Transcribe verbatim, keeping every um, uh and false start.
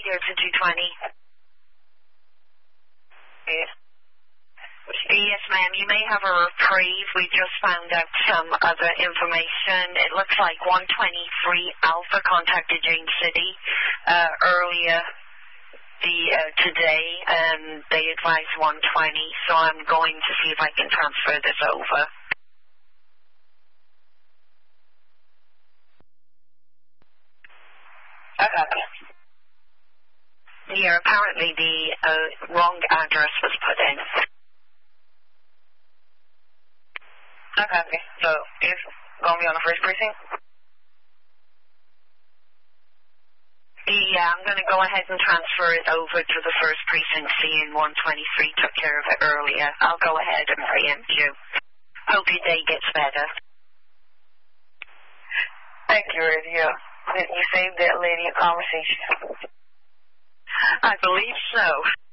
here to two twenty. Yes. Yes, ma'am. You may have a reprieve. We just found out some other information. It looks like one twenty-three Alpha contacted James City uh, earlier the uh, today, and they advised one twenty, so I'm going to see if I can transfer this over. Okay. Yeah, apparently the uh, wrong address was put in. Okay, okay. So it's going to be on the first precinct? Yeah, I'm going to go ahead and transfer it over to the first precinct, seeing one twenty-three took care of it earlier. I'll go ahead and preempt you. Hope your day gets better. Thank you, Radio. You saved that lady a conversation. I believe so.